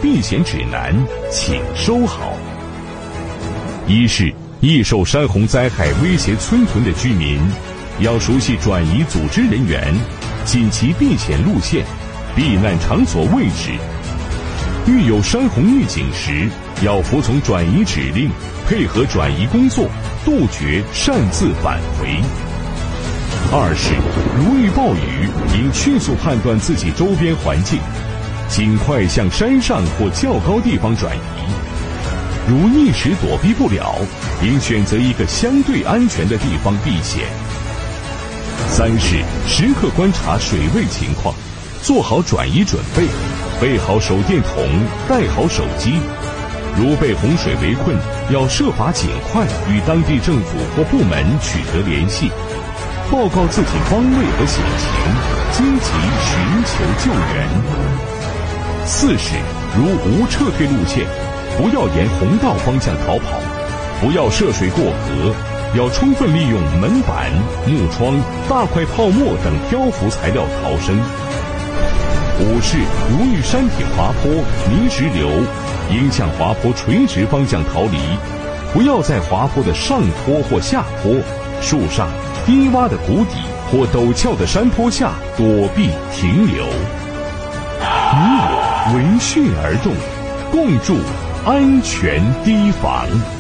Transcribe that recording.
避险指南，请收好。一是，易受山洪灾害威胁村屯的居民，要熟悉转移组织人员、紧急避险路线、避难场所位置。遇有山洪预警时，要服从转移指令，配合转移工作，杜绝擅自返回。二是，如遇暴雨，应迅速判断自己周边环境，尽快向山上或较高地方转移。如一时躲避不了，应选择一个相对安全的地方避险。三是，时刻观察水位情况，做好转移准备，备好手电筒，带好手机。如被洪水围困，要设法尽快与当地政府或部门取得联系，报告自己方位和险情，积极寻求救援。四是，如无撤退路线，不要沿洪道方向逃跑，不要涉水过河，要充分利用门板、木窗、大块泡沫等漂浮材料逃生。五是，如遇山体滑坡、泥石流，应向滑坡垂直方向逃离，不要在滑坡的上坡或下坡、树上、低洼的谷底或陡峭的山坡下躲避停留。你我闻讯而动，共筑安全堤防。